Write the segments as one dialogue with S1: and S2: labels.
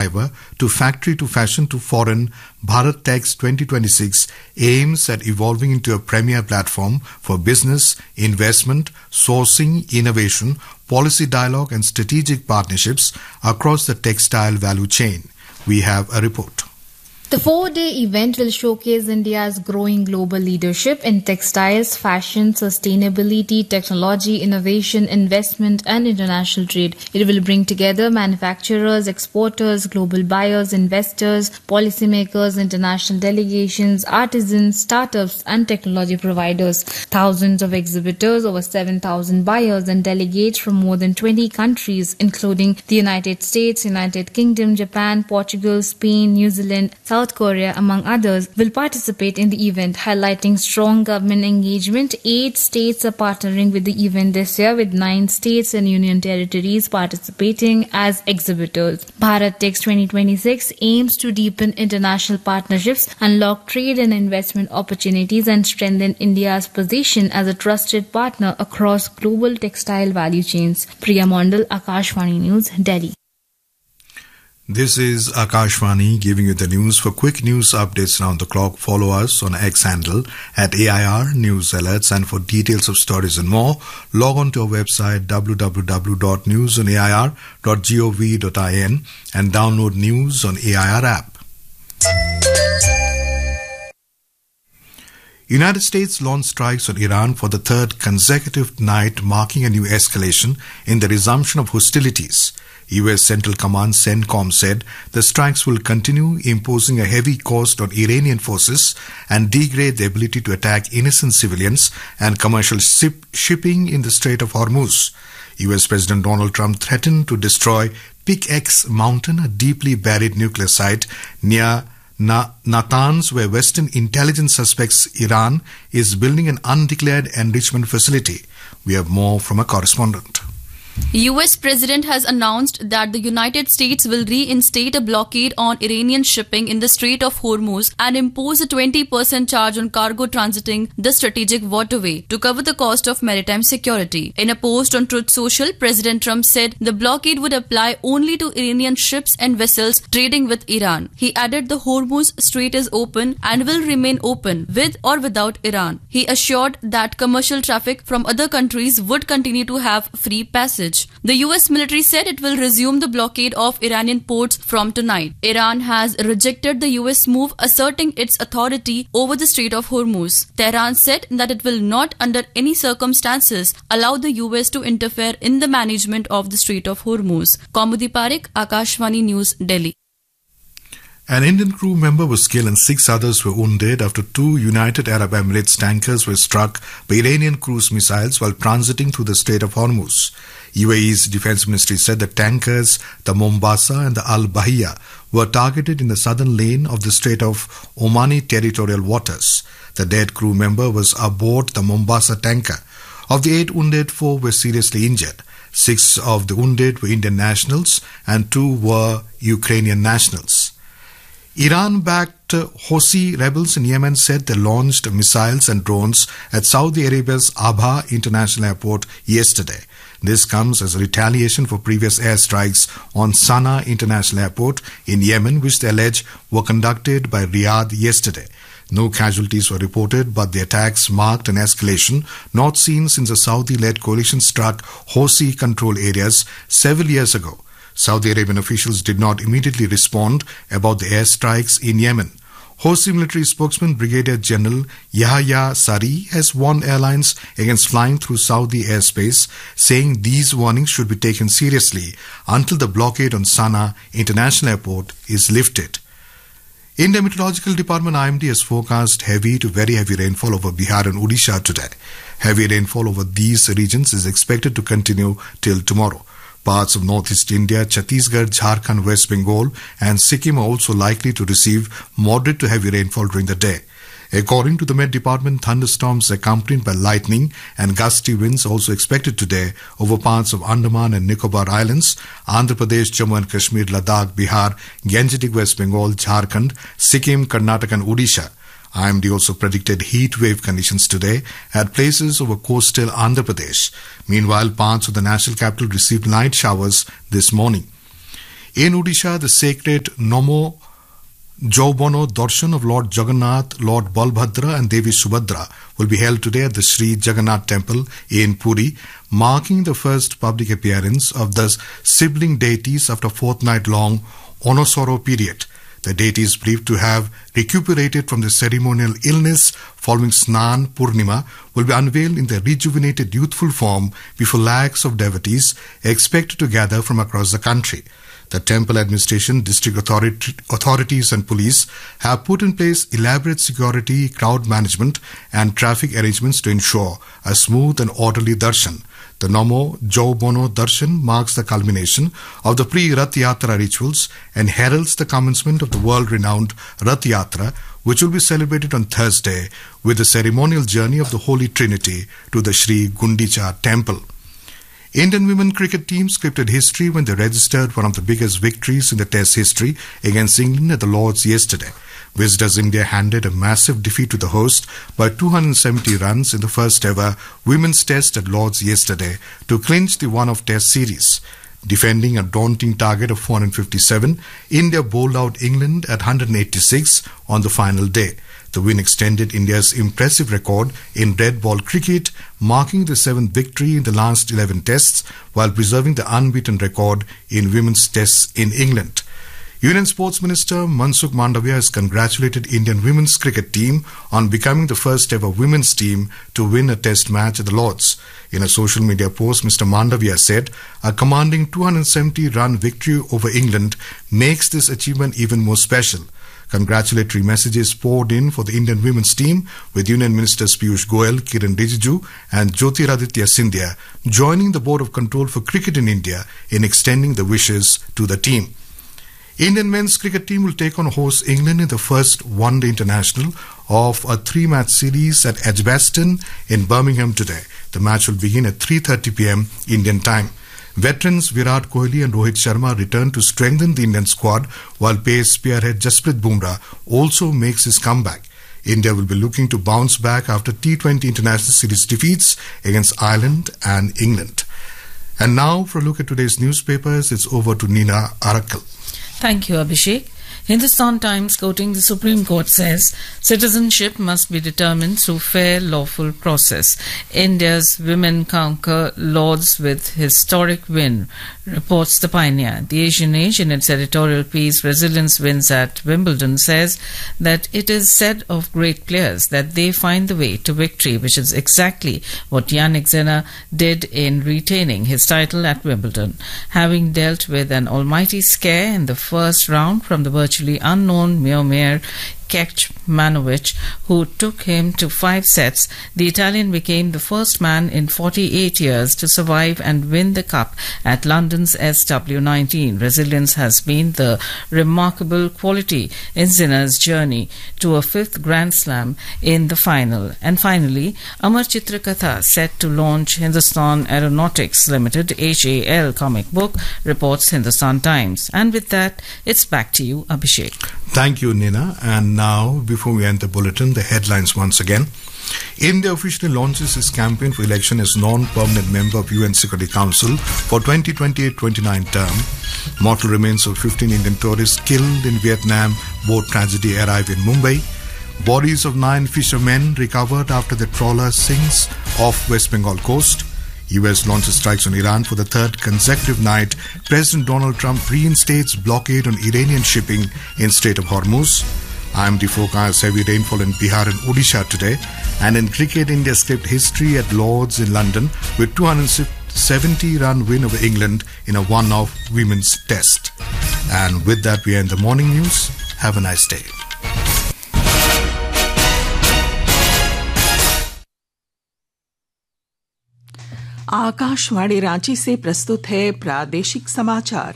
S1: ever, to factory to fashion to foreign, Bharat Tech's 2026 aims at evolving into a premier platform for business, investment, sourcing, innovation, policy dialogue and strategic partnerships across the textile value chain. We have a report.
S2: The 4-day event will showcase India's growing global leadership in textiles, fashion, sustainability, technology, innovation, investment, and international trade. It will bring together manufacturers, exporters, global buyers, investors, policymakers, international delegations, artisans, startups, and technology providers. Thousands of exhibitors, over 7,000 buyers, and delegates from more than 20 countries, including the United States, United Kingdom, Japan, Portugal, Spain, New Zealand, South Korea, among others, will participate in the event, highlighting strong government engagement. 8 states are partnering with the event this year, with 9 states and union territories participating as exhibitors. Bharat Tech's 2026 aims to deepen international partnerships, unlock trade and investment opportunities, and strengthen India's position as a trusted partner across global textile value chains. Priya Mondal, Akashvani News, Delhi.
S1: This is Akashvani giving you the news. For quick news updates around the clock, follow us on X handle at AIR News Alerts, and for details of stories and more, log on to our website www.newsonair.gov.in and download News on AIR app. United States launched strikes on Iran for the third consecutive night, marking a new escalation in the resumption of hostilities. U.S. Central Command CENTCOM said the strikes will continue, imposing a heavy cost on Iranian forces and degrade the ability to attack innocent civilians and commercial shipping in the Strait of Hormuz. U.S. President Donald Trump threatened to destroy Pickaxe Mountain, a deeply buried nuclear site near Natanz, where Western intelligence suspects Iran is building an undeclared enrichment facility. We have more from a correspondent.
S3: US President has announced that the United States will reinstate a blockade on Iranian shipping in the Strait of Hormuz and impose a 20% charge on cargo transiting the strategic waterway to cover the cost of maritime security. In a post on Truth Social, President Trump said the blockade would apply only to Iranian ships and vessels trading with Iran. He added the Hormuz Strait is open and will remain open with or without Iran. He assured that commercial traffic from other countries would continue to have free passage. The US military said it will resume the blockade of Iranian ports from tonight. Iran has rejected the US move, asserting its authority over the Strait of Hormuz. Tehran said that it will not, under any circumstances, allow the US to interfere in the management of the Strait of Hormuz. Kaumudi Parekh, Akashvani News, Delhi.
S1: An Indian crew member was killed and 6 others were wounded after 2 United Arab Emirates tankers were struck by Iranian cruise missiles while transiting through the Strait of Hormuz. UAE's defense ministry said the tankers, the Mombasa and the Al Bahia, were targeted in the southern lane of the Strait of Omani territorial waters. The dead crew member was aboard the Mombasa tanker. Of the 8 wounded, 4 were seriously injured. 6 of the wounded were Indian nationals and 2 were Ukrainian nationals. Iran-backed Houthi rebels in Yemen said they launched missiles and drones at Saudi Arabia's Abha International Airport yesterday. This comes as a retaliation for previous airstrikes on Sana'a International Airport in Yemen, which they allege were conducted by Riyadh yesterday. No casualties were reported, but the attacks marked an escalation not seen since the Saudi-led coalition struck Houthi control areas several years ago. Saudi Arabian officials did not immediately respond about the airstrikes in Yemen. Houthi military spokesman Brigadier General Yahya Sari has warned airlines against flying through Saudi airspace, saying these warnings should be taken seriously until the blockade on Sana'a International Airport is lifted. India Meteorological Department IMD has forecast heavy to very heavy rainfall over Bihar and Odisha today. Heavy rainfall over these regions is expected to continue till tomorrow. Parts of northeast India, Chhattisgarh, Jharkhand, West Bengal and Sikkim are also likely to receive moderate to heavy rainfall during the day. According to the Met Department, thunderstorms accompanied by lightning and gusty winds are also expected today over parts of Andaman and Nicobar Islands, Andhra Pradesh, Jammu and Kashmir, Ladakh, Bihar, Gangetic West Bengal, Jharkhand, Sikkim, Karnataka and Odisha. IMD also predicted heat wave conditions today at places over coastal Andhra Pradesh. Meanwhile, parts of the national capital received light showers this morning. In Odisha, the sacred Namo Jaubono Darshan of Lord Jagannath, Lord Balbhadra and Devi Subhadra will be held today at the Sri Jagannath Temple in Puri, marking the first public appearance of the sibling deities after a fortnight-long Onosoro period. The deity is believed to have recuperated from the ceremonial illness following Snan Purnima, will be unveiled in the rejuvenated youthful form before lakhs of devotees expected to gather from across the country. The temple administration, district authorities and police have put in place elaborate security, crowd management and traffic arrangements to ensure a smooth and orderly darshan. The Namo Jaubono Darshan marks the culmination of the pre-Rath Yatra rituals and heralds the commencement of the world-renowned Rath Yatra, which will be celebrated on Thursday with the ceremonial journey of the Holy Trinity to the Sri Gundicha Temple. Indian women cricket team scripted history when they registered one of the biggest victories in the Test history against England at the Lords yesterday. Visitors India handed a massive defeat to the host by 270 runs in the first ever women's Test at Lords yesterday to clinch the one-off Test series. Defending a daunting target of 457, India bowled out England at 186 on the final day. The win extended India's impressive record in red ball cricket, marking the 7th victory in the last 11 tests while preserving the unbeaten record in women's tests in England. Union Sports Minister Mansukh Mandavia has congratulated Indian women's cricket team on becoming the first ever women's team to win a test match at the Lords. In a social media post, Mr. Mandavia said a commanding 270-run victory over England makes this achievement even more special. Congratulatory messages poured in for the Indian women's team, with Union Ministers Piyush Goyal, Kiran Rijiju and Jyotiraditya Scindia joining the Board of Control for Cricket in India in extending the wishes to the team. Indian men's cricket team will take on host England in the first one-day international of a 3-match series at Edgbaston in Birmingham today. The match will begin at 3:30 p.m. Indian time. Veterans Virat Kohli and Rohit Sharma return to strengthen the Indian squad, while pace spearhead Jasprit Bumrah also makes his comeback. India will be looking to bounce back after T20 International Series defeats against Ireland and England. And now, for a look at today's newspapers, it's over to Nina Arakal.
S4: Thank you, Abhishek. Hindustan Times, quoting the Supreme Court, says citizenship must be determined through fair, lawful process. India's women conquer Lords with historic win, reports the Pioneer. The Asian Age, in its editorial piece Resilience Wins at Wimbledon, says that it is said of great players that they find the way to victory, which is exactly what Yannick Sinner did in retaining his title at Wimbledon. Having dealt with an almighty scare in the first round from the virtually unknown Miomir Kecmanovic, who took him to 5 sets, the Italian became the first man in 48 years to survive and win the cup at London's SW19. Resilience has been the remarkable quality in Sinner's journey to a 5th Grand Slam in the final. And finally, Amar Chitrakatha set to launch Hindustan Aeronautics Limited HAL comic book, reports Hindustan Times. And with that, it's back to you, Abhishek.
S1: Thank you, Nina. And now, before we end the bulletin, the headlines once again. India officially launches its campaign for election as non-permanent member of UN Security Council for 2028-29 term. Mortal remains of 15 Indian tourists killed in Vietnam boat tragedy arrive in Mumbai. Bodies of 9 fishermen recovered after the trawler sinks off West Bengal coast. US launches strikes on Iran for the 3rd consecutive night. President Donald Trump reinstates blockade on Iranian shipping in Strait of Hormuz. IMD forecasts heavy rainfall in Bihar and Odisha today. And in cricket, India script history at Lords in London with 270-run win over England in a one-off women's test. And with that, we end the morning news. Have a nice day.
S5: Akashvani Ranchi से प्रस्तुत है प्रादेशिक समाचार।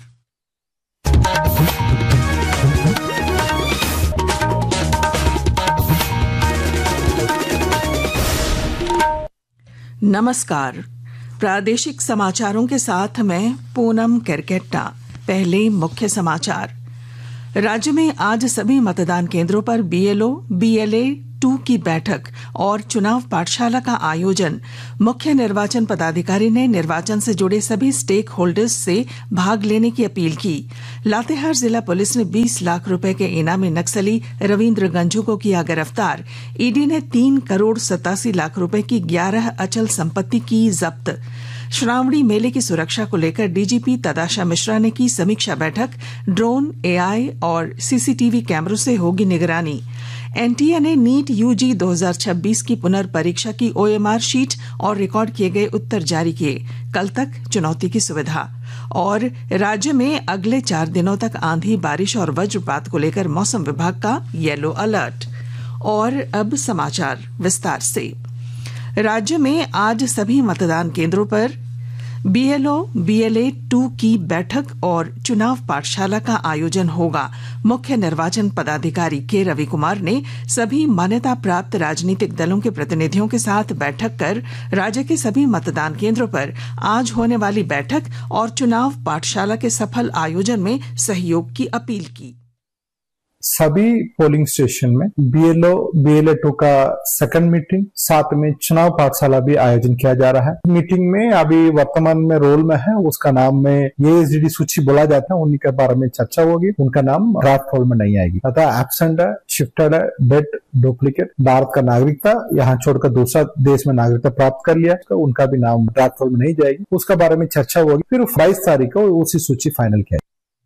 S5: नमस्कार, प्रादेशिक समाचारों के साथ मैं पूनम केरकेट्टा। पहले मुख्य समाचार। राज्य में आज सभी मतदान केंद्रों पर BLO, BLA, 2 की बैठक और चुनाव पाठशाला का आयोजन। मुख्य निर्वाचन पदाधिकारी ने निर्वाचन से जुड़े सभी स्टेक होल्डर्स से भाग लेने की अपील की। लातेहार जिला पुलिस ने 20 लाख रुपए के इनामी नक्सली रविंद्र गंझू को किया गिरफ्तार। ईडी ने 3 करोड़ 87 लाख रुपए की 11 अचल संपत्ति की जब्त। श्रावणी मेले की सुरक्षा को लेकर डीजीपी तदाशा मिश्रा ने की समीक्षा बैठक। ड्रोन, एआई और सीसीटीवी कैमरों से होगी निगरानी। एनटीए ने नीट यूजी 2026 की पुनर्परीक्षा की ओएमआर शीट और रिकॉर्ड किए गए उत्तर जारी किए। कल तक चुनौती की सुविधा। और राज्य में अगले 4 दिनों तक आंधी, बारिश और वज्रपात को लेकर मौसम विभाग का येलो अलर्ट। और अब समाचार विस्तार से। राज्य में आज सभी मतदान केंद्रों पर बीएलओ बीएलए 2 की बैठक और चुनाव पाठशाला का आयोजन होगा। मुख्य निर्वाचन पदाधिकारी के रवि कुमार ने सभी मान्यता प्राप्त राजनीतिक दलों के प्रतिनिधियों के साथ बैठक कर राज्य के सभी मतदान केंद्रों पर आज होने वाली बैठक और चुनाव पाठशाला के सफल आयोजन में सहयोग की अपील की।
S6: सभी पोलिंग स्टेशन में बीएलओ बीएलए 2 का सेकंड मीटिंग, साथ में चुनाव पाठशाला भी आयोजन किया जा रहा है। मीटिंग में अभी वर्तमान में रोल में है, उसका नाम में एएसडीडी सूची बोला जाता है, उन्हीं के बारे में चर्चा होगी। उनका नाम ड्राफ्ट रोल में नहीं आएगी। अतः एब्सेंट है, शिफ्टेड है, डेड, डुप्लीकेट, भारत का नागरिकता यहाँ छोड़कर दूसरा देश में नागरिकता प्राप्त कर लिया, तो उनका भी नाम ड्राफ्ट रोल में नहीं जाएगी। उसका बारे में चर्चा होगी। फिर 22 तारीख को उसी सूची फाइनल किया।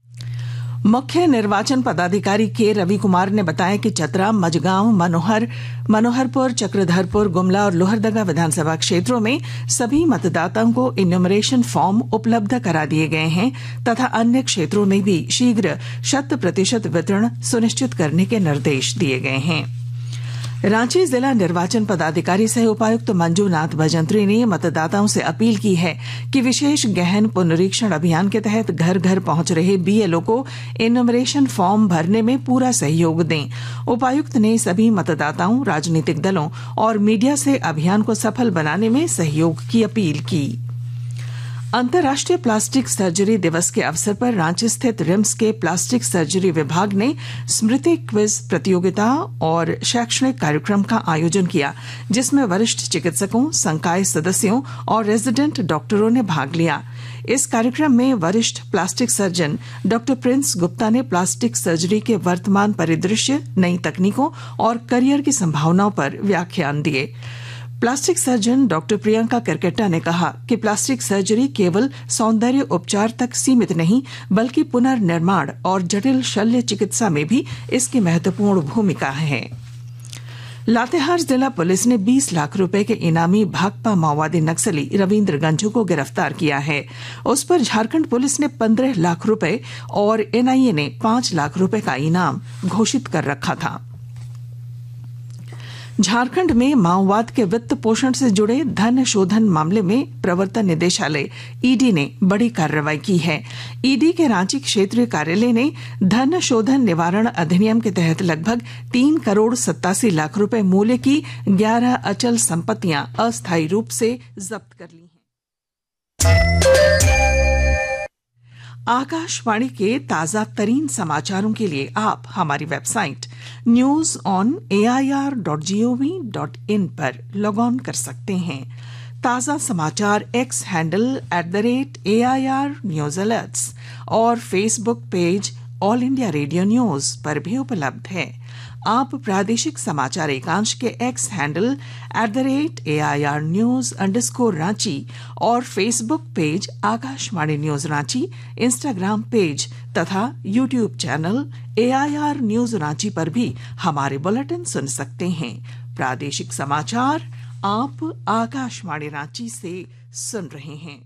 S5: मुख्य निर्वाचन पदाधिकारी के रवि कुमार ने बताया कि चतरा, मझगांव, मनोहरपुर, चक्रधरपुर, गुमला और लोहरदगा विधानसभा क्षेत्रों में सभी मतदाताओं को इन्यूमरेशन फॉर्म उपलब्ध करा दिए गए हैं तथा अन्य क्षेत्रों में भी शीघ्र 100% वितरण सुनिश्चित करने के निर्देश दिए गए हैं। रांची जिला निर्वाचन पदाधिकारी सह उपायुक्त मंजूनाथ भजंत्री ने मतदाताओं से अपील की है कि विशेष गहन पुनरीक्षण अभियान के तहत घर घर पहुंच रहे बीएलओ को इन्यूमरेशन फॉर्म भरने में पूरा सहयोग दें। उपायुक्त ने सभी मतदाताओं, राजनीतिक दलों और मीडिया से अभियान को सफल बनाने में सहयोग की अपील की। अंतर्राष्ट्रीय प्लास्टिक सर्जरी दिवस के अवसर पर रांची स्थित रिम्स के प्लास्टिक सर्जरी विभाग ने स्मृति क्विज प्रतियोगिता और शैक्षणिक कार्यक्रम का आयोजन किया, जिसमें वरिष्ठ चिकित्सकों, संकाय सदस्यों और रेजिडेंट डॉक्टरों ने भाग लिया। इस कार्यक्रम में वरिष्ठ plastic surgeon doctor Prince Gupta ने प्लास्टिक सर्जरी के वर्तमान परिदृश्य, नई तकनीकों और करियर की संभावनाओं पर व्याख्यान दिए। Plastic surgeon doctor Priyanka Kerketta ने कहा कि प्लास्टिक सर्जरी केवल सौंदर्य उपचार तक सीमित नहीं, बल्कि पुनर्निर्माण और जटिल शल्य चिकित्सा में भी इसकी महत्वपूर्ण भूमिका है। लातेहार जिला पुलिस ने 20 लाख रुपए के इनामी भाकपा माओवादी नक्सली रविंद्र गंझू को गिरफ्तार किया है। उस पर झारखंड पुलिस ने 15 लाख रुपए और एनआईए ने 5 लाख रुपए का इनाम घोषित कर रखा था। झारखंड में माओवाद के वित्त पोषण से जुड़े धन शोधन मामले में प्रवर्तन निदेशालय ईडी ने बड़ी कार्रवाई की है। ईडी के रांची क्षेत्रीय कार्यालय ने धन शोधन निवारण अधिनियम के तहत लगभग 3 करोड़ 87 लाख रुपए मूल्य की 11 अचल संपत्तियां अस्थायी रूप से जब्त कर ली हैं। आकाशवाणी के ताजा तरीन समाचारों के लिए आप हमारी वेबसाइट news.on.air.gov.in पर लॉग ऑन कर सकते हैं। ताजा समाचार x handle @AIR news alerts और Facebook page all India radio news पर भी उपलब्ध है। आप प्रादेशिक समाचार एकांश के एक्स हैंडल @AIR news_रांची और Facebook page Akashvani news Ranchi, Instagram page तथा YouTube channel AIR news Ranchi पर भी हमारे बुलेटिन सुन सकते हैं। प्रादेशिक समाचार आप आकाशवाणी रांची से सुन रहे हैं।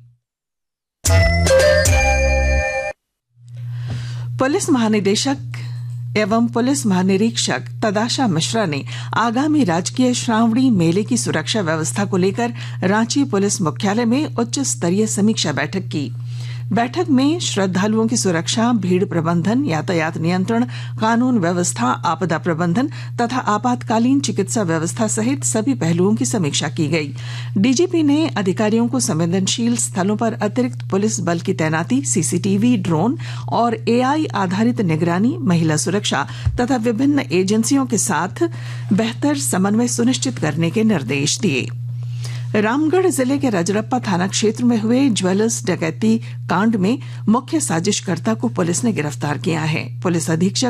S5: पुलिस महानिदेशक एवं पुलिस महानिरीक्षक तदाशा मिश्रा ने आगामी राजकीय श्रावणी मेले की सुरक्षा व्यवस्था को लेकर रांची पुलिस मुख्यालय में उच्च स्तरीय समीक्षा बैठक की। बैठक में श्रद्धालुओं की सुरक्षा, भीड़ प्रबंधन, यातायात नियंत्रण, कानून व्यवस्था, आपदा प्रबंधन तथा आपातकालीन चिकित्सा व्यवस्था सहित सभी पहलुओं की समीक्षा की गई। डीजीपी ने अधिकारियों को संवेदनशील स्थलों पर अतिरिक्त पुलिस बल की तैनाती, सीसीटीवी, ड्रोन और एआई आधारित निगरानी, महिला सुरक्षा तथा विभिन्न एजेंसियों के साथ बेहतर समन्वय सुनिश्चित करने के निर्देश दिए। रामगढ़ जिले के रजरप्पा थाना क्षेत्र में हुए ज्वेलर्स डकैती कांड में मुख्य साजिशकर्ता को पुलिस ने गिरफ्तार किया है। पुलिस अधीक्षक